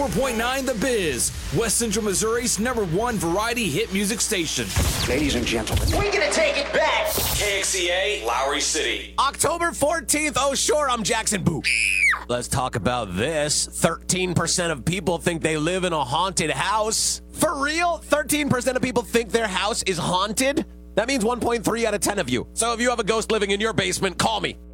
94.9 The Biz, West Central Missouri's #1 variety hit music station. Ladies and gentlemen, we're gonna take it back. KXCA, Lowry City. October 14th. Oh, sure, I'm Jackson Boo. Let's talk about this. 13% of people think they live in a haunted house. For real? 13% of people think their house is haunted? That means 1.3 out of 10 of you. So if you have a ghost living in your basement, call me.